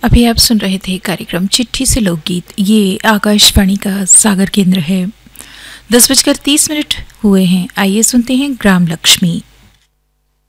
अभी आप सुन रहे थे कार्यक्रम चिट्ठी से लोकगीत। ये आकाशवाणी का सागर केंद्र है। 10:30 हुए हैं। आइए सुनते हैं ग्राम लक्ष्मी।